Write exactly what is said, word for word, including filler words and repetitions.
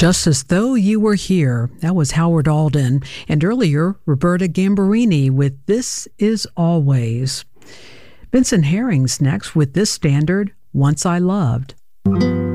Just as Though You Were Here. That was Howard Alden. And earlier, Roberta Gambarini with This Is Always. Vincent Herring's next with this standard, Once I Loved.